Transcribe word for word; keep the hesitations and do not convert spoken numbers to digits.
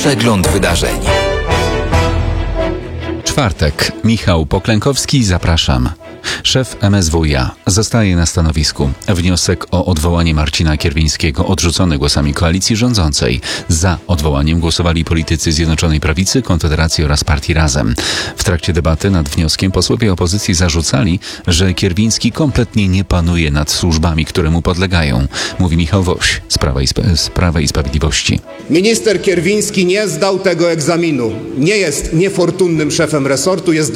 Przegląd wydarzeń. Czwartek. Michał Poklękowski, zapraszam. Szef M S W iA zostaje na stanowisku. Wniosek o odwołanie Marcina Kierwińskiego odrzucony głosami koalicji rządzącej. Za odwołaniem głosowali politycy Zjednoczonej Prawicy, Konfederacji oraz Partii Razem. W trakcie debaty nad wnioskiem posłowie opozycji zarzucali, że Kierwiński kompletnie nie panuje nad służbami, które mu podlegają. Mówi Michał Woś z Prawa i, Sp- z Prawa i Sprawiedliwości. Minister Kierwiński nie zdał tego egzaminu. Nie jest niefortunnym szefem resortu, jest